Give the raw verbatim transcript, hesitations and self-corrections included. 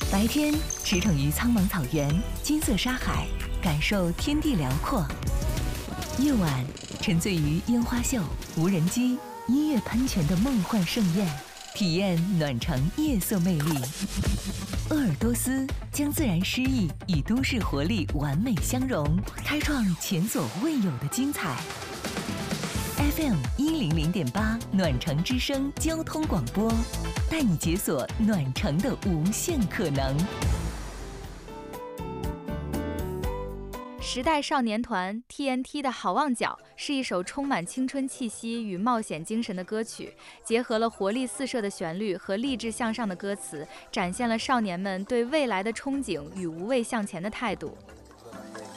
白天驰骋于苍茫草原、金色沙海，感受天地辽阔；夜晚沉醉于烟花秀、无人机、音乐喷泉的梦幻盛宴，体验暖城夜色魅力。鄂尔多斯将自然诗意与都市活力完美相融，开创前所未有的精彩。F M 一零零点八暖城之声交通广播，带你解锁暖城的无限可能。 时代少年团 T N T 的好望角是一首充满青春气息与冒险精神的歌曲，结合了活力四射的旋律和励志向上的歌词，展现了少年们对未来的憧憬与无畏向前的态度。